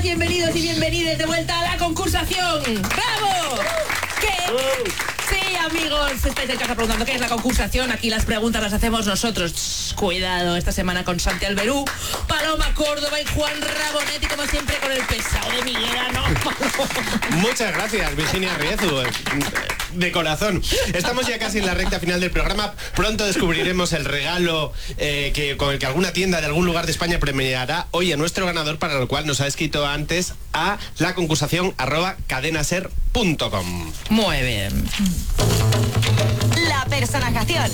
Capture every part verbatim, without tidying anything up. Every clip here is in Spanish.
bienvenidos y bienvenidas de vuelta a la concursación. ¡Bravo! ¿Qué? Sí, amigos, estáis en casa preguntando qué es la concursación. Aquí las preguntas las hacemos nosotros. Shh, cuidado, esta semana con Santi Alberú, Paloma Córdoba y Juan Rabonetti, como siempre con el pesado de Miguel Ano. Muchas gracias, Virginia Riezu. De corazón. Estamos ya casi en la recta final del programa. Pronto descubriremos el regalo eh, que con el que alguna tienda de algún lugar de España premiará hoy a nuestro ganador, para lo cual nos ha escrito antes a la concursación arroba cadenaser punto com. Muy bien. La personajación.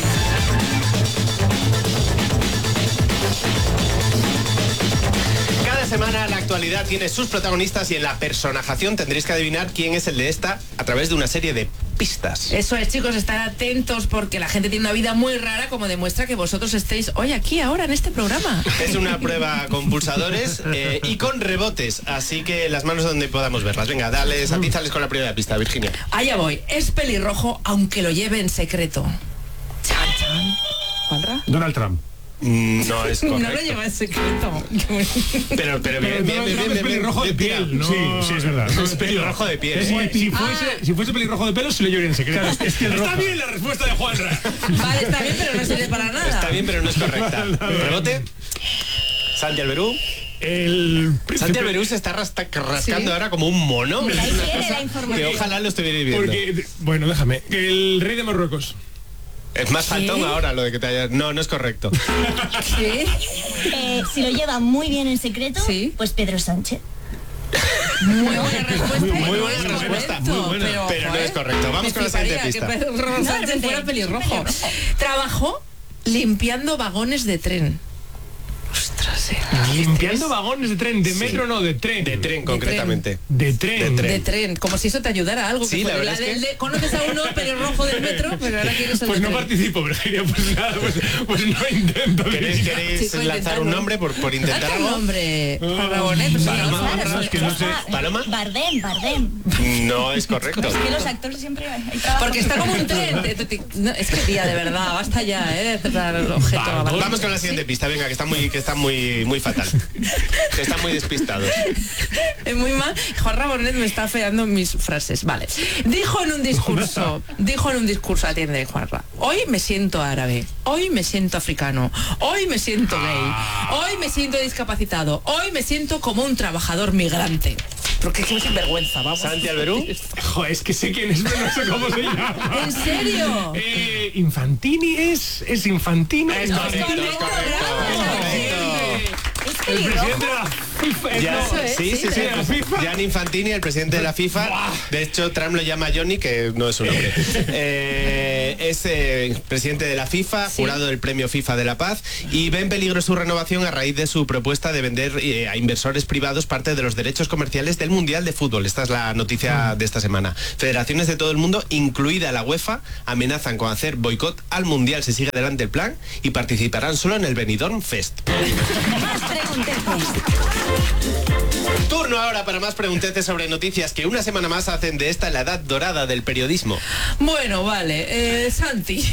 Cada semana la actualidad tiene sus protagonistas y en la personajación tendréis que adivinar quién es el de esta a través de una serie de pistas. Eso es, chicos, estar atentos porque la gente tiene una vida muy rara, como demuestra que vosotros estéis hoy aquí, ahora, en este programa. Es una prueba con pulsadores eh, y con rebotes, así que las manos donde podamos verlas. Venga, dale, satízales con la primera pista, Virginia. Allá voy. Es pelirrojo, aunque lo lleve en secreto. Chan, chan. ¿Juanra? Donald Trump. No es correcto. No lo lleva en secreto. Pero, pero bien, bien, bien, bien, bien, Es pelirrojo de bien, piel, ¿no? Sí, sí, es verdad. Es pelirrojo de piel. Es ¿eh? que si, fuese, Ah. si fuese pelirrojo de pelo, se lo llevaría en secreto. Claro, es que el Está rojo. bien la respuesta de Juanra. Vale, está bien, pero no sirve para nada. Está bien, pero no es correcta. ¿Rebote? Santi Alberú. El príncipe- Santi Alberú se está rasta- rascando Sí. ahora como un mono. Ahí Es una tiene cosa la información. que ojalá lo estuvierais viendo. Porque, bueno, déjame. El rey de Marruecos. Es más faltón ahora lo de que te hayas... No, no es correcto. ¿Qué? Eh, si lo lleva muy bien en secreto, Sí. pues Pedro Sánchez. Muy buena respuesta. Muy y no buena es respuesta, correcto, muy buena, pero no joder, es correcto. Vamos me con la siguiente fliparía pista. que Pedro No, Sánchez no, fuera no, pelirrojo. pelirrojo. Trabajó limpiando vagones de tren. Ostras, eh. Limpiando vagones de tren. De metro, no, de tren. De tren, concretamente. De tren. De De tren, como si eso te ayudara a algo. Sí, que la fuera verdad es que- del de- conoces a uno pelirrojo del metro, pero ahora quieres el Pues de no tren. participo, Virginia. Pues nada, pues, pues no intento. ¿Queréis, queréis Sí, fue lanzar intentando. un nombre por, por intentar Lanza un algo? nombre, Juan Rabonet, pues, Paloma, no, Paloma, claro, es que no sé. ¿Paloma? Bardem, Bardem. No es correcto. Es que los actores siempre hay trabajo. porque está como un tren. Te- te- te- no, es que tía, de verdad, basta ya, ¿eh? De tratar el objeto. a balón. Vamos con la siguiente pista, venga, que está muy, que está muy, muy fatal. Que están muy despistados. Es muy mal. Juan Rabonet me está feando mis frases. Vale. Dijo en un discurso, dijo en un discurso, atiende, Juanra. Hoy me siento árabe. Hoy me siento africano. Hoy me siento gay. Hoy me siento discapacitado. Hoy me siento como un trabajador migrante. Porque es que me sinvergüenza, vamos. Santi Alberú. Joder, es que sé quién es, pero no sé cómo se llama. ¿En serio? Eh, Infantini es. Es Infantino. Es correcto, es correcto. Es El pelirrojo. presidente de la FIFA. Ya, Eso es, sí, sí, sí, de sí. la FIFA. Gianni Infantini, el presidente de la FIFA. De hecho, Trump lo llama Johnny, que no es su nombre. Eh, es eh, presidente de la FIFA, Sí. jurado del premio FIFA de la Paz, y ve en peligro su renovación a raíz de su propuesta de vender eh, a inversores privados parte de los derechos comerciales del Mundial de Fútbol. Esta es la noticia de esta semana. Federaciones de todo el mundo, incluida la UEFA, amenazan con hacer boicot al Mundial si sigue adelante el plan y participarán solo en el Benidorm Fest. Más preguntetes. Turno ahora para más preguntetes sobre noticias que una semana más hacen de esta la edad dorada del periodismo. Bueno, vale. Eh, Santi.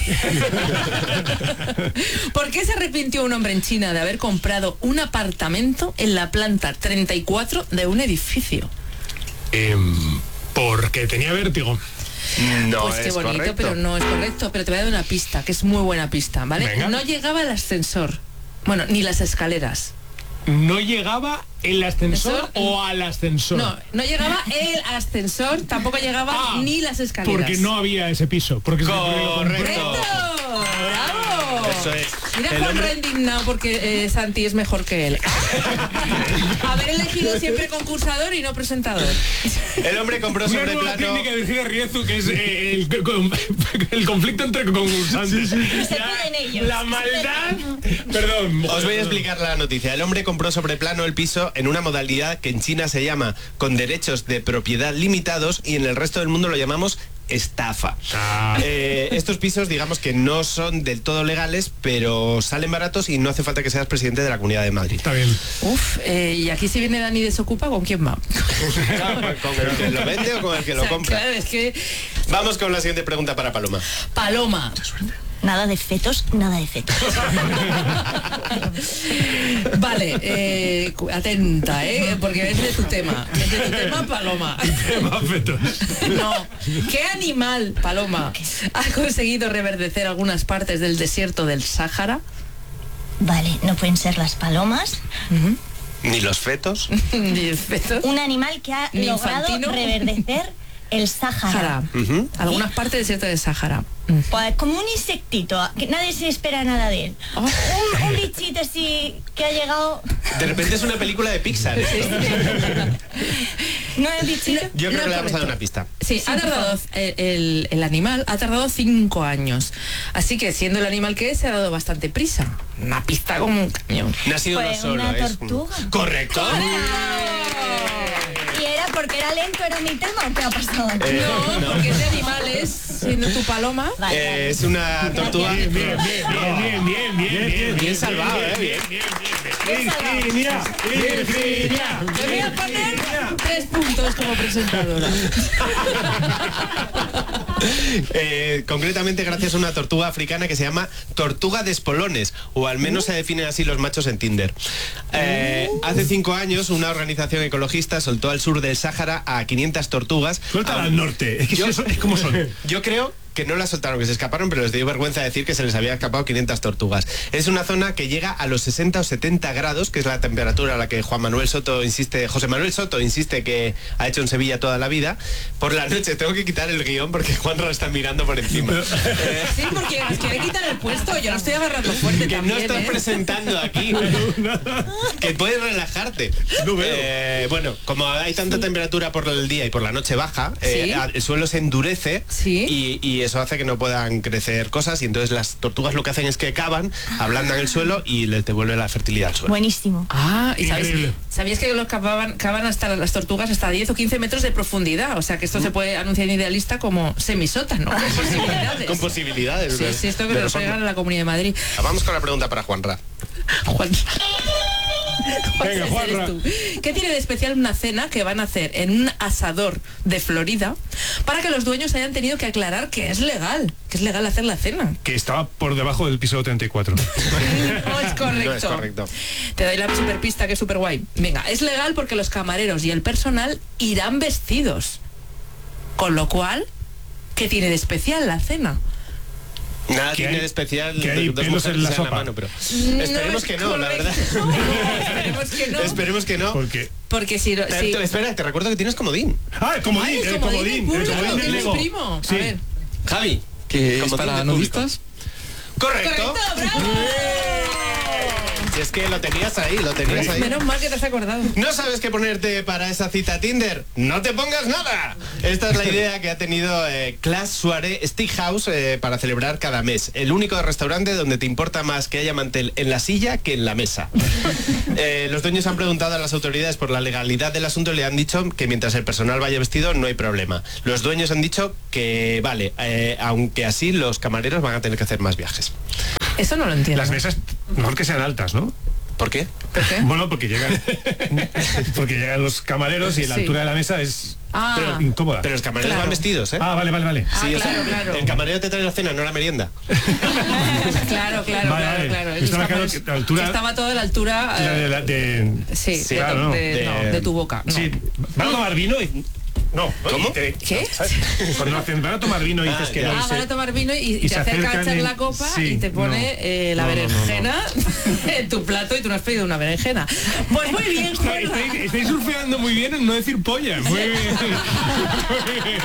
¿Por qué se arrepintió un hombre en China de haber comprado un apartamento en la planta treinta y cuatro de un edificio? Em, porque tenía vértigo. No Pues qué es bonito, correcto. pero no es correcto. Pero te voy a dar una pista, que es muy buena pista, ¿vale? Venga. No llegaba el ascensor. Bueno, ni las escaleras. No llegaba el ascensor Ascensor, o al ascensor. No, no llegaba el ascensor, tampoco llegaba Ah, ni las escaleras. Porque no había ese piso. Porque se lo compró. Correcto. ¡Bravo! Eso es. Mira El Juan hombre- indignado porque eh, Santi es mejor que él. Haber elegido siempre concursador y no presentador. El hombre compró Una sobre nueva plano. técnica de Virginia Riezu, que es eh, el, con- el conflicto entre concursantes. Se Ya, pueden ellos. la maldad. Perdón. Os voy a explicar la noticia. El hombre compró sobre plano el piso en una modalidad que en China se llama con derechos de propiedad limitados y en el resto del mundo lo llamamos estafa. Ah. Eh, estos pisos, digamos que no son del todo legales, pero salen baratos y no hace falta que seas presidente de la Comunidad de Madrid. Está bien. Uf, eh, y aquí si viene Dani Desocupa, ¿con quién va? ¿Con el que lo vende o con el que O lo sea, compra? claro, es que Vamos con la siguiente pregunta para Paloma. Paloma, Nada de fetos, nada de fetos. Vale, eh, cu- atenta, ¿eh? Porque es de tu tema. Es de tu tema, Paloma. Tema fetos. No. ¿Qué animal, Paloma, ha conseguido reverdecer algunas partes del desierto del Sáhara? Vale, no pueden ser las palomas. Ni los fetos. Diez fetos. Un animal que ha Ni logrado infantino. reverdecer el Sáhara. Sáhara. Ujú. Algunas partes del desierto del Sáhara. Pues como un insectito, que nadie se espera nada de él. Oh. Un, un bichito así que ha llegado... De repente es una película de Pixar. ¿No es bichito? Yo creo No, que le vamos a dar correcto. una pista. Sí, Sí, ha por tardado, favor. el, el- el animal ha tardado cinco años. Así que siendo el animal que es, se ha dado bastante prisa. Una pista como un cañón. No ha sido Pues uno solo. una es un- tortuga. Correcto. ¿Y era porque era lento, era mi tema o qué ha pasado? Eh, No, no. porque ese animal es, siendo tu paloma. Vale, Eh, vale. es una tortuga. Bien, bien, bien, bien, bien, bien, bien, Bien salvado, eh, bien. Virginia, Virginia. Me voy a poner tres puntos como presentadora. Eh, concretamente gracias a una tortuga africana que se llama tortuga de espolones, o al menos se definen así los machos en Tinder. Eh, hace cinco años una organización ecologista soltó al sur del Sáhara a quinientas tortugas. Suéltala Ah, al norte. Es que Yo- si eso es como son. Yo creo que no las soltaron, que se escaparon, pero les dio vergüenza decir que se les había escapado quinientas tortugas. Es una zona que llega a los sesenta o setenta grados, que es la temperatura a la que Juan Manuel Soto insiste, José Manuel Soto insiste que ha hecho en Sevilla toda la vida. Por la noche tengo que quitar el guión porque Juan lo está mirando por encima. Eh, Sí, porque nos quiere quitar el puesto. Yo lo estoy agarrando fuerte que también. no estás ¿eh? presentando aquí. Que puedes relajarte. No veo. Eh, bueno, como hay tanta temperatura por el día y por la noche baja, eh, Sí. a- el suelo se endurece Sí. y, y eso hace que no puedan crecer cosas, y entonces las tortugas lo que hacen es que cavan, ablandan el suelo y les devuelve la fertilidad al suelo. Buenísimo. Ah, y sabéis, Increíble. ¿sabíais que los cavaban, cavan hasta las tortugas hasta diez o quince metros de profundidad? O sea que esto se puede anunciar en Idealista como semisótano. Con posibilidades. Con posibilidades. Sí, de- sí, esto que de nos reforma. regalan en la Comunidad de Madrid. Vamos con la pregunta para Juanra. Juan. Juan, Venga, ese Juanra. eres tú. ¿Qué tiene de especial una cena que van a hacer en un asador de Florida para que los dueños hayan tenido que aclarar que es legal? Que es legal hacer la cena. Que estaba por debajo del piso treinta y cuatro. No es correcto. No es correcto. Te doy la super pista que es súper guay. Venga, es legal porque los camareros y el personal irán vestidos. Con lo cual, ¿qué tiene de especial la cena? Nada Que tiene hay- de especial que hay de- dos pelos mujeres en la que se dan sopa. mano, pero No esperemos es que no, la verdad. correcto. No, esperemos que no. Esperemos que no. Porque. Porque si... no- Eh, si- te- espera, te recuerdo que tienes comodín. Ah, el comodín, Ay, el comodín comodín, del el público, comodín del tienes Lego. primo. Sí. A ver. Javi. Que es comodín para del público. nudistas. Correcto. ¡Correcto, bravo! Si es que lo tenías ahí, lo tenías ahí. Menos mal que te has acordado. ¿No sabes qué ponerte para esa cita Tinder? ¡No te pongas nada! Esta es la idea que ha tenido eh, Class Soirée Steakhouse eh, para celebrar cada mes. El único restaurante donde te importa más que haya mantel en la silla que en la mesa. Eh, los dueños han preguntado a las autoridades por la legalidad del asunto y le han dicho que mientras el personal vaya vestido no hay problema. Los dueños han dicho que vale, eh, aunque así los camareros van a tener que hacer más viajes. Eso no lo entiendo. Las mesas, mejor que sean altas, ¿no? ¿Por qué? ¿Por qué? Bueno, porque llegan, porque llegan los camareros y la Sí. altura de la mesa es Ah. pero incómoda. Pero los camareros Claro. van vestidos, ¿eh? Ah, vale, vale, vale. Ah, Sí, o sea, claro, claro. El camarero te trae la cena, no la merienda. Claro, claro, Vale, claro, vale. claro. Estaba Esos claro camareros- que la altura- que estaba todo a la altura... La de, eh, la- de- sí, sí, de, claro, no, de- de- no, de tu boca. no. Sí, van a tomar vino y... No, ¿Cómo? y te- ¿Qué? ¿sabes? Cuando hacen, van a tomar vino y Ah, dices que ya. no. y Ah, se- van a tomar vino y, y y te se acerca a acercan echar en- la copa sí, y te pone no. eh, la No, no, no, no. berenjena en tu plato y tú no has pedido una berenjena. Pues muy bien, Está- Juanra. Estáis, estáis surfeando muy bien en no decir polla. Muy bien. Muy bien.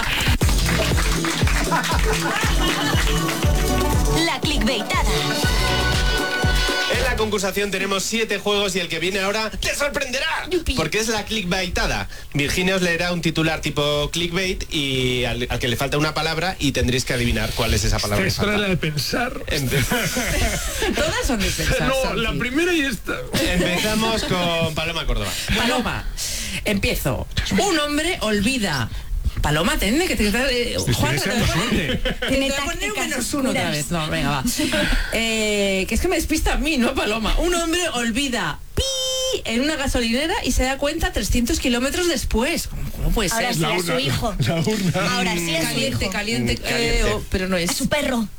La clickbaitada. En la concursación tenemos siete juegos y el que viene ahora te sorprenderá. Yupi. Porque es la clickbaitada. Virginia os leerá un titular tipo clickbait y al, al que le falta una palabra y tendréis que adivinar cuál es esa palabra que Esta era la falta. de pensar. Empe- Todas son de pensar, No, Santi. la primera y esta. Empezamos con Paloma Córdoba. Paloma, empiezo. Un hombre olvida. Paloma, tiene que te eh, Estoy Juanra, te voy a deseando poner- suerte. te Tiene voy a poner un tácticas menos uno otra oscuras. vez. No, venga, va. Eh, que es que me despista a mí, no Paloma. Un hombre olvida pi en una gasolinera y se da cuenta trescientos kilómetros después. ¿Cómo, cómo puede Ahora ser? será su hijo. La urna. Ahora sí es su Caliente, hijo. caliente, Mm, caliente. eh, oh, pero no es. A su perro.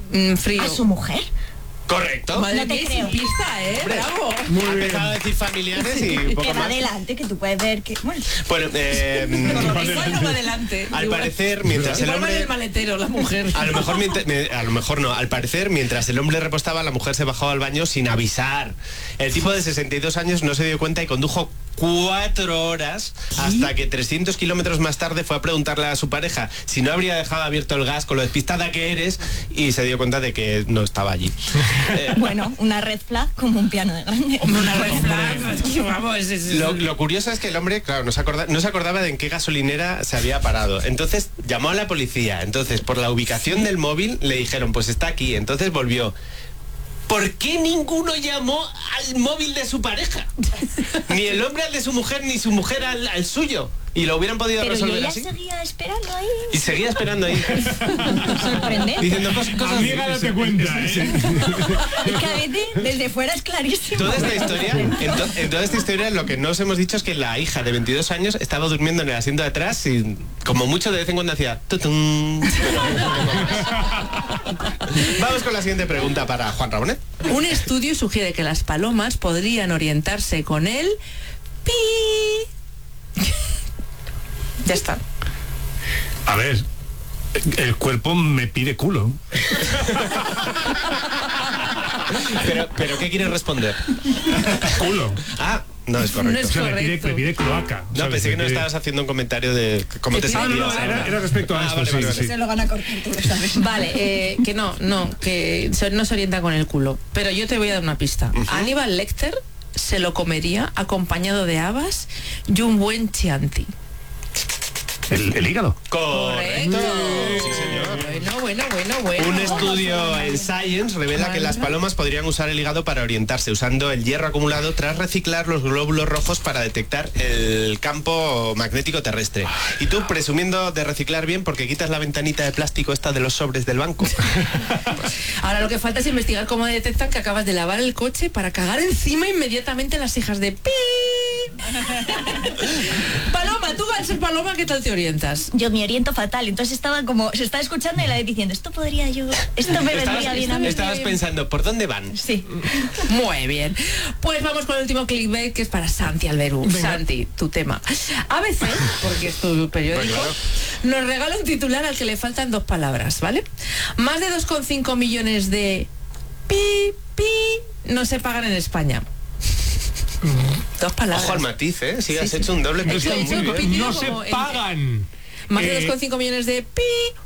Mm, frío. ¿A su mujer? Correcto. Madre No te mía, creo. sin pista, ¿eh? Hombre, Bravo. Ha empezado a decir familiares y un poco Que va más. adelante, que tú puedes ver que... Bueno, Bueno, eh, Igual no va adelante. al Igual- parecer, mientras el Igual va en hombre... el maletero la mujer. A lo mejor mientras- me- a lo mejor no, al parecer mientras el hombre repostaba la mujer se bajaba al baño sin avisar. El tipo de sesenta y dos años no se dio cuenta y condujo cuatro horas hasta que trescientos kilómetros más tarde fue a preguntarle a su pareja si no habría dejado abierto el gas con lo despistada que eres y se dio cuenta de que no estaba allí. Eh, bueno, una red flag como un piano de grande. Hombre, una red flag, es que vamos, es- es- Lo, lo curioso es que el hombre, claro, no se, acorda- no se acordaba de en qué gasolinera se había parado. Entonces llamó a la policía. Entonces, por la ubicación del móvil, le dijeron, pues está aquí. Entonces volvió. ¿Por qué ninguno llamó al móvil de su pareja? Ni el hombre al de su mujer, ni su mujer al, al suyo. Y lo hubieran podido Pero yo resolver ya así. seguía esperando ahí. Y seguía esperando ahí. Sorprendente. Diciendo cos- cosas. Amiga, date cuenta, ¿eh? Es que a veces desde fuera es clarísimo. Toda esta historia, en, to- en toda esta historia lo que no os hemos dicho es que la hija de veintidós años estaba durmiendo en el asiento de atrás y como mucho de vez en cuando hacía tutum. Pero un poco más. Vamos con la siguiente pregunta para Juan Rabonet. Un estudio sugiere que las palomas podrían orientarse con el pi. Ya está. A ver, el cuerpo me pide culo. Pero, pero ¿qué quieres responder? Culo. Ah, no es correcto. No es O sea, me pide, correcto. me pide cloaca. No, ¿sabes? pensé que Me no pide- estabas haciendo un comentario de cómo Te te pide Ah, no, sentías. no, era, era respecto a Ah, esto, vale, sí, vale, sí. vale. Se lo van a cortar, tú lo sabes. Vale, eh, que no, no, que se- no se orienta con el culo. Pero yo te voy a dar una pista. Aníbal Lecter se lo comería acompañado de habas y un buen chianti. El, el hígado. Correcto. Sí, señor. Bueno, bueno, bueno, bueno. Un estudio en Science revela que las palomas podrían usar el hígado para orientarse usando el hierro acumulado tras reciclar los glóbulos rojos para detectar el campo magnético terrestre. Y tú presumiendo de reciclar bien porque quitas la ventanita de plástico esta de los sobres del banco. Ahora lo que falta es investigar cómo detectan que acabas de lavar el coche para cagar encima inmediatamente las hijas de pi. Paloma, tú al ser paloma, ¿qué tal te orientas? Yo me oriento fatal, entonces estaba como, se estaba escuchando y la vez diciendo, esto podría yo, esto me vendría Estabas, bien a mí. estabas pensando, ¿por dónde van? Sí. Muy bien. Pues vamos con el último clickbait que es para Santi Alberú. Santi, tu tema. A B C, porque es tu periódico, Pues nos regala un titular al que le faltan dos palabras, ¿vale? Más de dos coma cinco millones de pi, pi no se pagan en España. Dos palabras. Ojo al matiz, ¿eh? Si has Sí, sí. hecho un doble He hecho- mención, he hecho muy bien. pitido No se como en- pagan. Más de Eh, dos coma cinco millones de pi,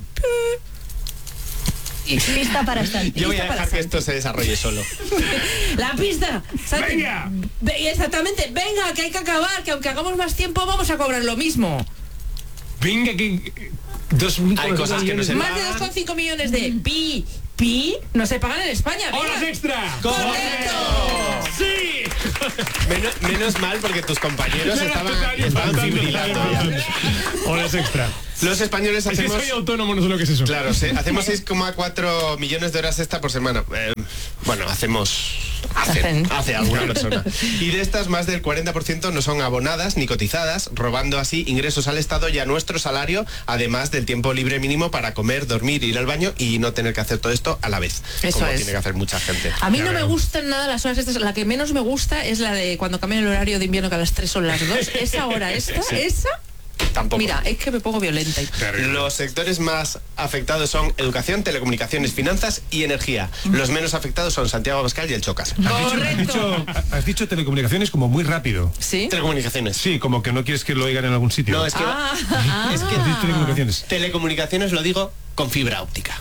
pi. Pista para Santi. Yo voy a Lista para dejar que Santi. esto se desarrolle solo. La pista. Santi. Venga. Ve- Exactamente. Venga, que hay que acabar, que aunque hagamos más tiempo vamos a cobrar lo mismo. Venga, que... Dos, Hay cosas que no se Más de dos coma cinco millones de pi, pi no se pagan en España. venga. ¡Horas extra! ¡Correcto! ¡Sí! Menos, menos mal porque tus compañeros Claro, estaban, total, estaban faltando, fibrilando faltando. ya. Horas extra. Los españoles Es que hacemos... soy autónomo, no sé lo que es eso. Claro, sí, hacemos seis coma cuatro millones de horas extra por semana. Eh, bueno, hacemos... Hace, Hacen. hace alguna persona. Y de estas, más del cuarenta por ciento no son abonadas ni cotizadas, robando así ingresos al Estado y a nuestro salario, además del tiempo libre mínimo para comer, dormir, ir al baño y no tener que hacer todo esto a la vez. Eso como es. tiene que hacer mucha gente. A mí Ya no me veo. gustan nada las horas estas. La que menos me gusta es la de cuando cambian el horario de invierno que a las tres son las dos. Esa hora, esta, esa. Tampoco. Mira, es que me pongo violenta. Terrible. Los sectores más afectados son educación, telecomunicaciones, finanzas y energía. Los menos afectados son Santiago Abascal y el Chocas. Has dicho, has, Correcto. dicho, has dicho telecomunicaciones como muy rápido. ¿Sí? Telecomunicaciones. Sí, como que no quieres que lo oigan en algún sitio. No, es que, Ah, ah. es que Has dicho telecomunicaciones. telecomunicaciones lo digo con fibra óptica.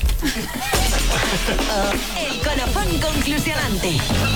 El colofón conclusionante.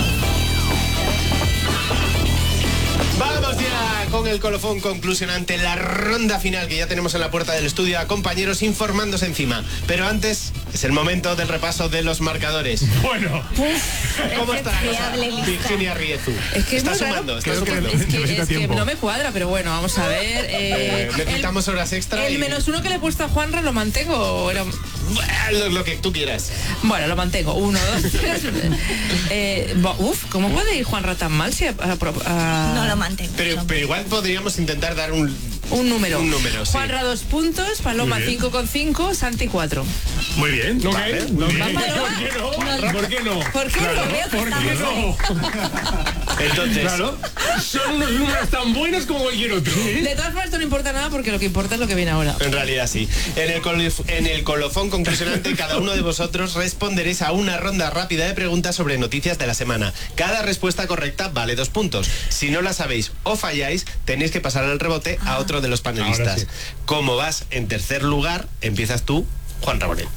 Vamos ya con el colofón conclusionante, la ronda final que ya tenemos en la puerta del estudio a compañeros informándose encima. Pero antes es el momento del repaso de los marcadores. Bueno, ¿Cómo está la cosa? Fiable lista. Virginia Riezu. Es que es está muy raro. sumando, está Creo que sumando. Es que, Necesita es que tiempo. no me cuadra, pero bueno, vamos a ver. Eh, Eh, necesitamos horas extra el, y- el menos uno que le he puesto a Juanra lo mantengo. o era- Lo, lo que tú quieras. Bueno, lo mantengo. Uno, dos, tres. Eh, bo- uf, ¿cómo puede ir Juanra tan mal? Si a- a- a- No lo mantengo. Pero, no. pero igual podríamos intentar dar un, Un número. Un número, sí. Juanra dos puntos, Paloma Muy bien. cinco con cinco, Santi cuatro. Muy bien, ok. Vale, Muy bien. Paloma. ¿Por qué no? ¿Por qué no? ¿Por qué Claro, no? Veo que ¿por qué estamos no? Entonces, Claro, son unos números tan buenos como cualquier otro. De todas formas, esto no importa nada porque lo que importa es lo que viene ahora. en realidad sí. En el, colif- en el colofón conclusionante, cada uno de vosotros responderéis a una ronda rápida de preguntas sobre noticias de la semana. Cada respuesta correcta vale dos puntos. Si no la sabéis o falláis, tenéis que pasar el rebote a otro de los panelistas. Ahora sí. Como vas en tercer lugar, empiezas tú, Juan Rabonet.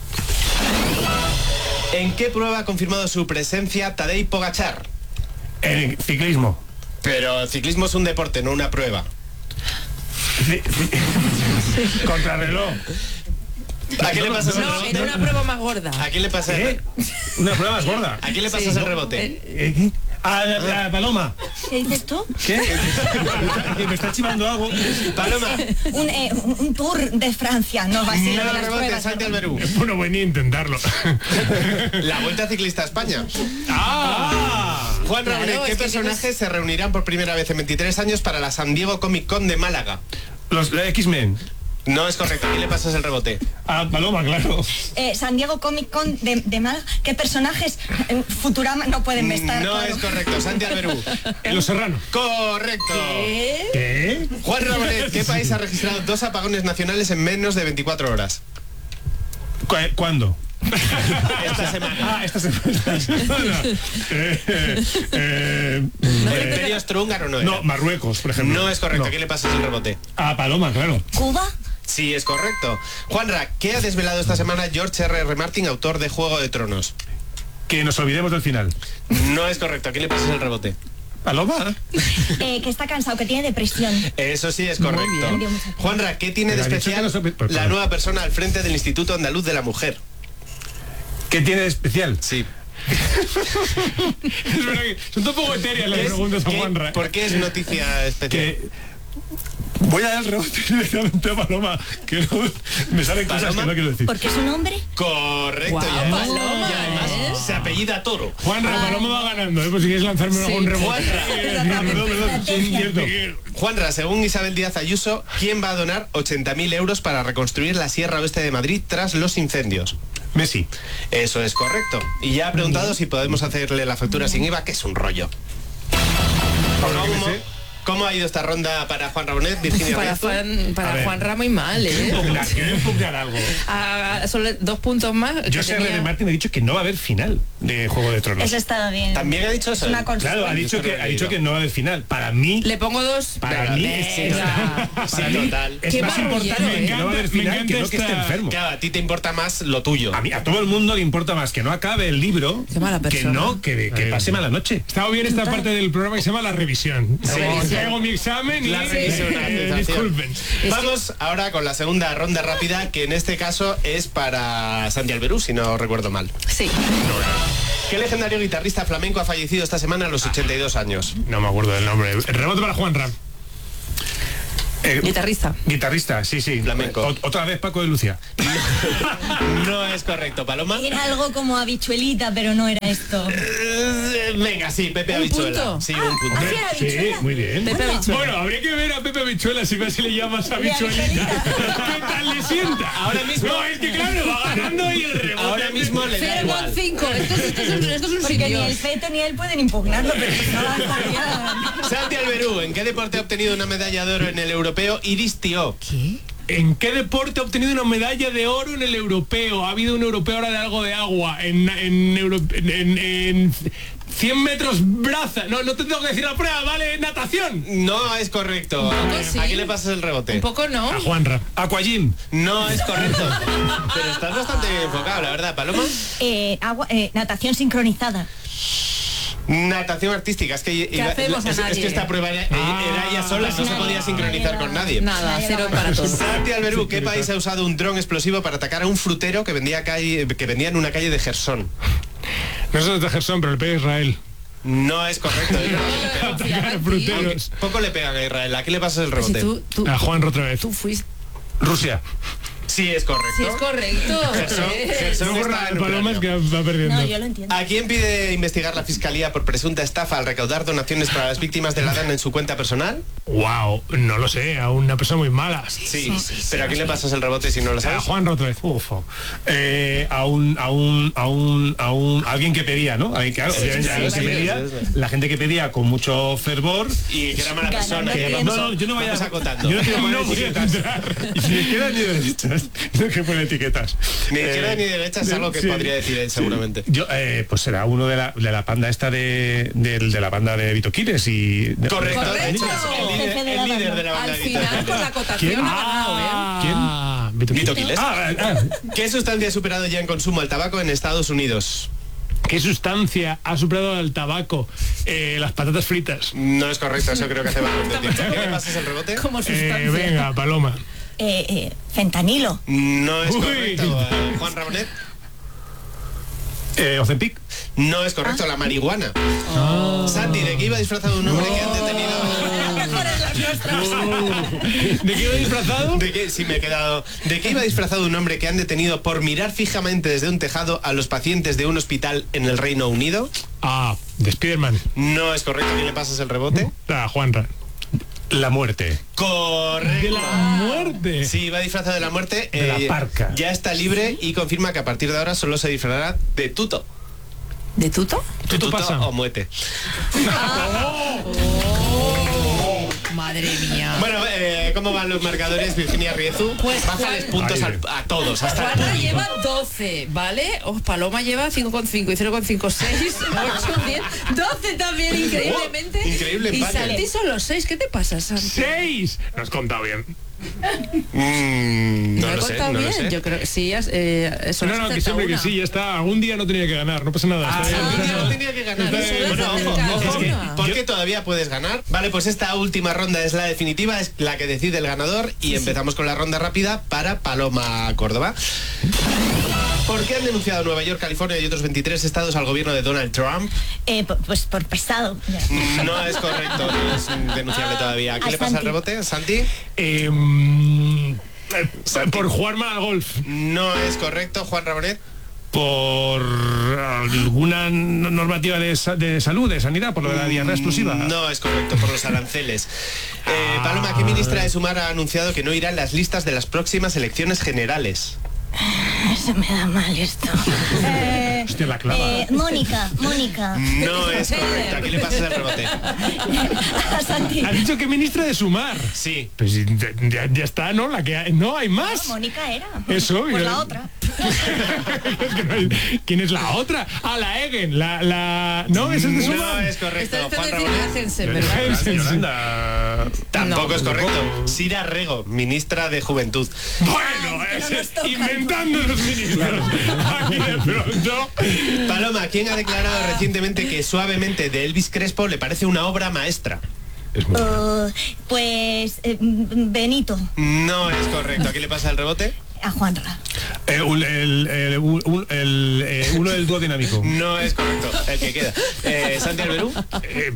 ¿En qué prueba ha confirmado su presencia Tadej Pogačar? El ciclismo. Pero el ciclismo es un deporte, no una prueba. Ci- ci- Contrarreloj. ¿A quién le pasas el No, rebote? en una prueba más gorda. ¿A quién le pasas el ¿Eh? Una prueba más gorda. ¿A quién le pasas el rebote? ¿Eh, qué? Ah, a, a Paloma. ¿Qué dices tú? ¿Qué? Que me está chivando algo. Paloma. Un, eh, un- un tour de Francia, no va a ser No de las rebote, pruebas. Santi Alberú. Bueno, venía a intentarlo. La Vuelta Ciclista a España. ¡Ah! Juan Claro, Rabonet, ¿qué es que personajes se reunirán por primera vez en veintitrés años para la San Diego Comic Con de Málaga? Los eh, X-Men. No es correcto, ¿a quién le pasas el rebote? A Paloma, claro. Eh, San Diego Comic Con de, de Málaga. ¿Qué personajes en Futurama no pueden estar? No claro. es correcto, Santi Alberú. En Los Serranos. Correcto. ¿Eh? ¿Qué? Juan Rabonet, ¿qué país ha registrado dos apagones nacionales en menos de veinticuatro horas? ¿Cu- ¿Cuándo? Esta semana. Ah, esta semana. Esta semana. Eh, eh, eh, El Imperio Austrohúngaro no era. no, Marruecos, por ejemplo. No es correcto, ¿a No. quién le pasas el rebote? A Paloma, claro. ¿Cuba? Sí, es correcto. Juanra, ¿qué ha desvelado esta semana George R R. Martin, autor de Juego de Tronos? Que nos olvidemos del final. No es correcto, ¿a quién le pasas el rebote? Paloma. Eh, que está cansado, que tiene depresión. Eso sí es Muy correcto. bien. Juanra, ¿qué tiene de Pero ha dicho especial que no se- pues, la claro. nueva persona al frente del Instituto Andaluz de la Mujer? ¿Qué tiene de especial? Sí. Es verdad que son un poco etéreas las ¿Qué es- preguntas a qué- Juanra. ¿Por qué es noticia especial? Que voy a dar el rebote directamente a Paloma, que no, me salen cosas ¿Paloma? que no quiero decir. ¿Porque es un hombre? Correcto, Guau, y además, Paloma, y además ¿eh? se apellida Toro. Juanra, Paloma va ganando, ¿eh? Pues si quieres lanzarme Sí. algún rebote. Juanra. Eh, ah, perdón, perdón, sí, cierto. Juanra, según Isabel Díaz Ayuso, ¿quién va a donar ochenta mil euros para reconstruir la Sierra Oeste de Madrid tras los incendios? Messi. Eso es correcto. Y ya ha preguntado si podemos hacerle la factura sin I V A, que es un rollo. Ahora que me ¿Cómo, sé. cómo ha ido esta ronda para Juan Rabonet, Virginia Para, Riezu? Juan, A para ver. Juan Ramos y mal, ¿eh? Impugnar, quiero impugnar algo. A- solo dos puntos más. que Yo sé, tenía- R. Martin ha dicho que no va a haber final de Juego de Tronos. Eso está bien. También ha dicho eso. Es una consulta. Claro, ha dicho que ha dicho que no va a haber final. Para mí, Le pongo dos. para mí, Sí, Venga. sí, para mí total. es Qué más marrullero, importante ¿eh? que no va a haber Me final encanta que no que esté esta- enfermo. Claro, a ti te importa más lo tuyo. A mí, a todo el mundo le importa más que no acabe el libro Qué mala que persona. no, que, que pase mala noche. Estaba bien esta parte del programa que se llama la revisión. Como revisión. traigo mi examen y La revisión, la eh, sensación. disculpen. Vamos ahora con la segunda ronda rápida, que en este caso es para Santi Alberú, si no recuerdo mal. Sí. ¿Qué legendario guitarrista flamenco ha fallecido esta semana a los ochenta y dos años? No me acuerdo del nombre. El rebote para Juan Ram. Eh, Guitarrista. Guitarrista, sí, sí. Flamenco. O- otra vez Paco de Lucia. No es correcto, Paloma. Era algo como habichuelita, pero no era esto. Eh, Venga, sí, Pepe ¿Un Habichuela. punto? Sí, un punto. Ah, sí, era Sí, habichuela. muy bien. Pepe Habichuela. Bueno, habría que ver a Pepe Habichuela si ves si le llamas habichuelita. ¿Qué tal le sienta? Ahora mismo- No, es que claro, va ganando y el rebote. Ahora mismo le da cero igual. coma cinco. Esto, es- esto, es un- esto es un Porque sin ni el Dios. feto ni él pueden impugnarlo, pero no va a estar Santi Alberú, ¿en qué deporte ha obtenido una medalla de oro en el europeo Iris Tío? ¿Qué? ¿En qué deporte ha obtenido una medalla de oro en el europeo? Ha habido un europeo ahora de algo de agua. En, en, Euro- en, en- en cien metros braza. No, no te tengo que decir la prueba, ¿vale? Natación. No es correcto. Un poco sí. ¿A quién le pasas el rebote? Un poco no. A Juanra. Aquajim. No es correcto. Pero estás bastante bien enfocado, la verdad, Paloma. Eh, agua, eh, natación sincronizada. Natación artística, es que, iba- hacemos a es, es nadie? que esta prueba era, era ella sola, no se podía sincronizar con nadie. Nada, cero para todos. Santi Alberú, ¿qué país ha usado un dron explosivo para atacar a un frutero que vendía, calle, que vendía en una calle de Gersón? No sé de Gerson, pero el pega Israel. No es correcto. ¿eh? Atacar fruteros. Poco le pegan a Israel. ¿A qué le pasas el Si rebote? tú, tú, A Juanra otra vez. tú fuiste. Rusia. Sí, es correcto. Sí, es correcto. Gerson, Eh, Gerson No, está en Paloma es Ucrania. que va perdiendo. No, yo lo entiendo. ¿A quién pide investigar la Fiscalía por presunta estafa al recaudar donaciones para las víctimas de la DANA en su cuenta personal? Wow, no lo sé, a una persona muy mala. Sí, pero ¿a quién le pasas el rebote si no lo A sabes? Juan otra vez. Uf. Eh, a un a un a un a un alguien que pedía, ¿no? Alguien que, obviamente, sí, alguien sí, que sí, pedía, sí, sí. la gente que pedía con mucho fervor. Y que era mala Ganando persona. Que bien. vamos, No, no, yo no voy a vamos acotando. Yo no quiero poner No voy a etiquetas. entrar. Y ni de izquierda ni de derechas. No quiero poner etiquetas. Ni de izquierda Eh, ni de derecha es algo que sí, podría decir él, sí. seguramente. Yo, eh, pues será uno de la, de la panda esta de, del- de la banda de Vito Quiles y... de- Correcto, Correcto. de hecho, es el líder, Jefe de la el líder banda. de la banda. Al de Vito. final, con la acotación ¿Quién? ha ganado, ¿eh? Ah, Vito Vito Quiles. Quiles. Ah, ah, ¿Qué sustancia ha superado ya en consumo el tabaco en Estados Unidos? ¿Qué sustancia ha superado al tabaco? Eh, las patatas fritas. No es correcto, eso creo que hace bastante tiempo. ¿Qué le pasas el rebote? Como sustancia. Eh, venga, Paloma. Eh, eh, fentanilo. No es Uy. correcto. Eh, Juan Ramonet. eh, Ozempic. No es correcto, la marihuana. Santi, ¿de qué iba disfrazado un hombre que han detenido? ¿De qué iba disfrazado? ¿De qué? Sí, me he quedado. ¿De qué iba disfrazado un hombre que han detenido por mirar fijamente desde un tejado a los pacientes de un hospital en el Reino Unido? Ah, de Spiderman. No es correcto. ¿Quién le pasas el rebote? Ah, Juanra. La muerte. Correcto. De la muerte. Sí, va disfrazado de la muerte. De la parca. Ya está libre y confirma que a partir de ahora solo se disfrazará de tuto. ¿De tuto? Tuto pasa. o muete. Madre mía. Bueno, eh, ¿cómo van los marcadores, Virginia Riezu? Pues, Bájales Juan- puntos Ahí. al- a todos, hasta el Juana público. lleva doce, ¿vale? Oh, Paloma lleva cinco coma cinco y cero coma cinco, seis, ocho, diez, doce también, increíblemente. Oh, increíble Y empate. Santi solo seis. ¿Qué te pasa, Santi? ¡Seis! No has contado bien. Mm, no he lo sé, contado no lo bien. sé. Yo creo que sí, has- eh, eso No, has no, que acertado siempre que una. sí, ya está. Algún día no tenía que ganar, no pasa nada. Ah, Está bien. algún día no tenía que ganar. Está bien. Bueno, ojo, Cerca, ojo, es que, una. porque todavía puedes ganar. Vale, pues esta última ronda es la definitiva, es la que decide el ganador y empezamos con la ronda rápida para Paloma Córdoba. ¿Por qué han denunciado Nueva York, California y otros veintitrés estados al gobierno de Donald Trump? Eh, pu- pues por pesado. No es correcto, no es denunciable todavía. ¿A quién A le pasa el Santi. rebote? ¿Santi? Eh, mm, eh, por jugar mal al golf. No es correcto, Juan Ramonet. Por alguna no- normativa de, sa- de salud, de sanidad, por lo de la diarrea explosiva. No es correcto, por los aranceles. Eh, Paloma, ¿qué ministra de Sumar ha anunciado que no irá en las listas de las próximas elecciones generales? Se me da mal esto. Eh, Hostia, la clava. eh, Mónica, Mónica. No es correcto. ¿A quién le pasas el rebote? A Santi. Ha dicho que ministra de Sumar. Sí. Pues ya, ya- ya está, ¿no? La que hay- no hay más. Mónica era. Eso, Pues y- la otra. Es que no hay- ¿Quién es la otra? Ah, la Egen, la, la... No, esa es de No Sumar. es correcto, Estás Juan tratando de Ramonet. decir Hansen, ¿verdad? Yolanda. Tampoco No. es correcto. Sira Rego, ministra de Juventud. Bueno, Ay, es- que no nos toca. inventando los ministros. Aquí de pronto. Paloma, ¿quién ha declarado recientemente que Suavemente de Elvis Crespo le parece una obra maestra? Uh, pues eh, mm, Benito. No es correcto. ¿A quién le pasa el rebote? A Juanra. Eh, un- el, el- un- un- el, eh, uno del dúo dinámico. No es correcto. El que queda. Eh, Santi Alberú. Eh,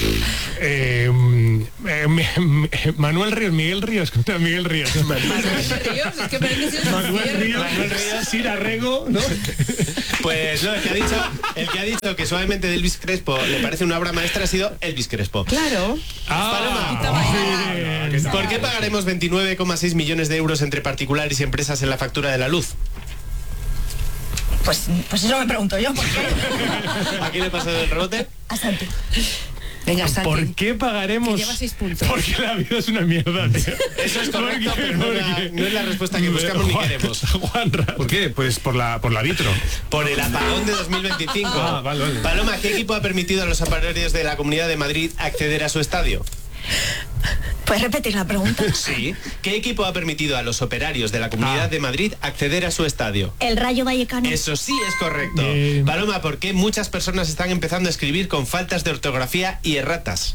eh, mm, eh, mi- mi- Manuel Ríos, Miguel Ríos, contra Miguel Ríos. Manuel Ríos, es que parece que es un Manuel cierre. Ríos, Manuel Ríos. Sira Rego, ¿no? Pues no, el que ha dicho, el que ha dicho que Suavemente de Elvis Crespo le parece una obra maestra ha sido Elvis Crespo. Claro. Paloma, bien. ¿por qué pagaremos veintinueve coma seis millones de euros entre particulares y empresas en la factura de la luz? Pues, pues eso me pregunto yo. ¿Por qué? ¿A quién le pasa el rebote? A Santi. Venga, Santi. ¿Por qué pagaremos? Que lleva seis puntos. Porque la vida es una mierda, tío. Eso es correcto, ¿Por qué? pero no es, la, ¿Por qué? no es la respuesta que buscamos ni Juan- queremos. Juanra. ¿Por qué? Pues por la por la vitro. Por el apagón de dos mil veinticinco. Ah, vale, vale. Paloma, ¿qué equipo ha permitido a los operarios de la Comunidad de Madrid acceder a su estadio? ¿Puedes repetir la pregunta? Sí. ¿Qué equipo ha permitido a los operarios de la Comunidad Ah. de Madrid acceder a su estadio? El Rayo Vallecano. Eso sí es correcto. Bien. Paloma, ¿por qué muchas personas están empezando a escribir con faltas de ortografía y erratas?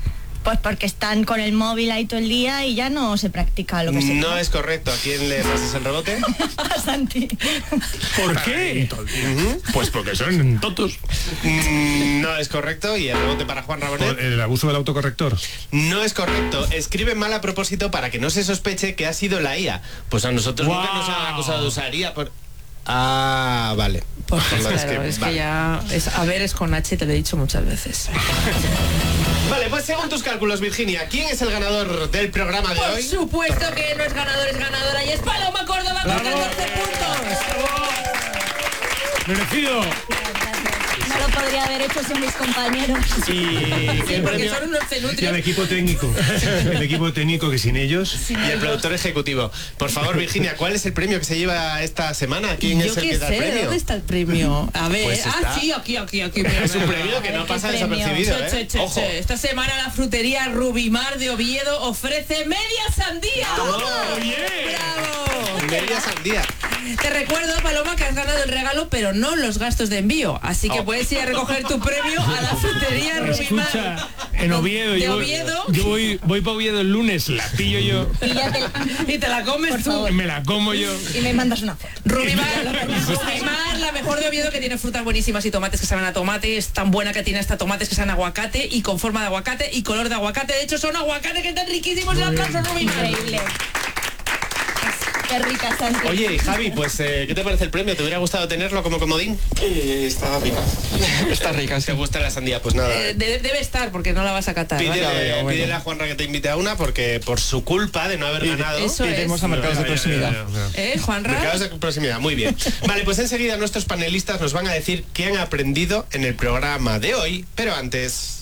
Pues porque están con el móvil ahí todo el día y ya no se practica lo que se No es correcto. ¿A quién le pasas el rebote? A Santi. ¿Por qué? Ujú. Pues porque son tontos. Mm, No es correcto. ¿Y el rebote para Juan Rabonet? El abuso del autocorrector. No es correcto. Escribe mal a propósito para que no se sospeche que ha sido la I A. Pues a nosotros Wow. nunca nos han acusado de usar I A por... Ah, vale. Pues Pues claro, es que- es que vale. ya... Es, a ver, es con H, te lo he dicho muchas veces. Vale, pues según tus cálculos, Virginia, ¿quién es el ganador del programa de Por hoy? supuesto que no es ganador, es ganadora y es Paloma Córdoba con catorce puntos. Merecido. No lo podría haber hecho sin mis compañeros. Y Sí, el porque premio- son unos Y al cenutrios. equipo técnico. El equipo técnico que sin ellos. y el productor ejecutivo. Por favor, Virginia, ¿cuál es el premio que se lleva esta semana? ¿Quién Yo es el qué que da el sé, premio? ¿dónde está el premio? A ver, Pues está- ah, sí, aquí, aquí, aquí. mira, Es un mira, premio que A ver, no ¿qué pasa premio? desapercibido, Che, che, ¿eh? che, Ojo. che. Esta semana la frutería Rubimar de Oviedo ofrece media sandía. Oye. ¡Bravo! Media sandía. Te recuerdo, Paloma, que has ganado el regalo, pero no los gastos de envío. Así que Oh. puedes ir a recoger tu premio a la frutería Rubimar. Escucha, en Oviedo, De yo, Oviedo. yo voy, voy para Oviedo el lunes, la pillo yo, Y ya te- Y te la comes Por tú. favor. me la como yo. y me mandas una foto. Rubimar, Rubimar, la mejor de Oviedo, que tiene frutas buenísimas y tomates que saben a tomate. Es tan buena que tiene hasta tomates que saben a aguacate y con forma de aguacate y color de aguacate. De hecho, son aguacates que están riquísimos. El aplauso, Rubimar. Increíble. Qué rica, Santi. Oye, y Javi, pues, eh, ¿qué te parece el premio? ¿Te hubiera gustado tenerlo como comodín? Eh, está rica. Está rica, sí. ¿Te gusta la sandía? Pues nada. Eh, de- debe estar, porque no la vas a catar. Pídele, ya veo, bueno. pídele a Juanra que te invite a una porque por su culpa de no haber ganado. Eso es. Iremos a mercados de proximidad. ¿Eh, Juanra? Mercados de proximidad, muy bien. Vale, pues enseguida nuestros panelistas nos van a decir qué han aprendido en el programa de hoy, pero antes...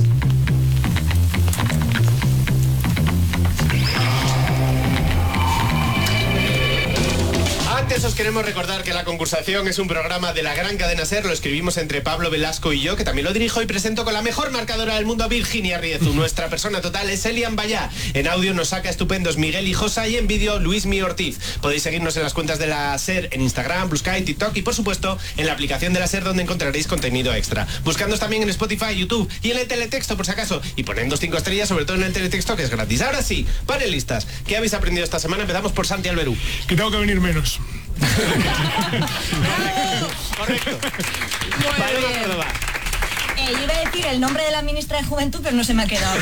Antes os queremos recordar que La Concursación es un programa de la gran cadena SER, lo escribimos entre Pablo Velasco y yo, que también lo dirijo y presento con la mejor marcadora del mundo, Virginia Riezu. Nuestra persona total es Elian Bayá. En audio nos saca estupendos Miguel Hijosa y en vídeo Luismi Ortiz. Podéis seguirnos en las cuentas de la SER en Instagram, Blue Sky, TikTok y por supuesto en la aplicación de la SER, donde encontraréis contenido extra. Buscándonos también en Spotify, YouTube y en el teletexto por si acaso, y poniendo cinco estrellas, sobre todo en el teletexto, que es gratis. Ahora sí, panelistas, ¿qué habéis aprendido esta semana? Empezamos por Santi Alberú. Que tengo que venir menos. Correcto. Muy Paloma bien. Córdoba. Eh, yo iba a decir el nombre de la ministra de Juventud, pero no se me ha quedado.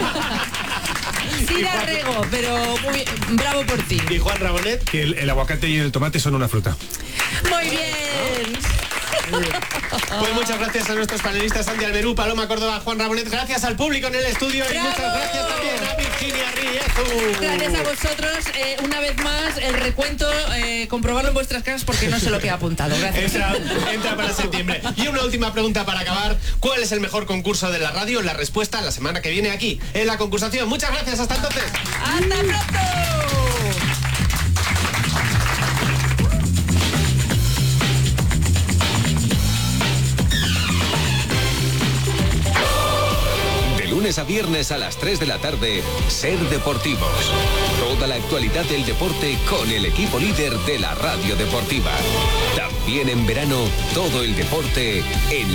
Sí la rego, pero muy bien. Bravo por ti. Y Juan Rabonet. Que el, el aguacate y el tomate son una fruta. Muy bien. Pues muchas gracias a nuestros panelistas Santi Alberú, Paloma Córdoba, Juan Rabonet. Gracias al público en el estudio y ¡Bravo! muchas gracias también a Virginia Riezu. Gracias a vosotros. Eh, una vez más, el recuento, eh, comprobarlo en vuestras casas porque no sé lo que he apuntado. Gracias. Entra, entra para septiembre. Y una última pregunta para acabar. ¿Cuál es el mejor concurso de la radio? La respuesta la semana que viene aquí, en La Concursación. Muchas gracias, hasta entonces. ¡Hasta pronto! De lunes a viernes a las tres de la tarde, Ser Deportivos. Toda la actualidad del deporte con el equipo líder de la radio deportiva. También en verano, todo el deporte en